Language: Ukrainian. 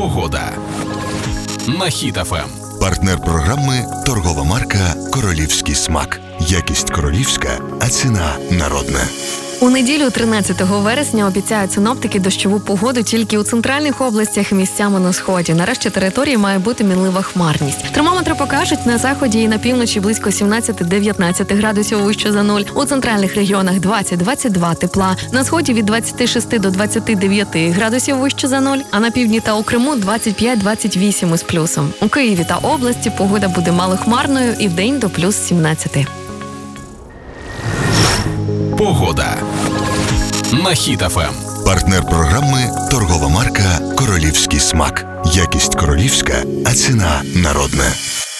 Погода на Хіт ФМ. Партнер програми – торгова марка «Королівський смак». Якість королівська, а ціна народна. У неділю 13 вересня обіцяють синоптики дощову погоду тільки у центральних областях і місцями на сході. На решті території має бути мінлива хмарність. Термометри покажуть на заході і на півночі близько 17-19 градусів вище за нуль. У центральних регіонах 20-22 тепла. На сході від 26 до 29 градусів вище за нуль. А на півдні та у Криму 25-28 із плюсом. У Києві та області погода буде малохмарною і вдень до плюс 17. Погода на Хіт ФМ. Партнер програми – торгова марка «Королівський смак». Якість королівська, а ціна народна.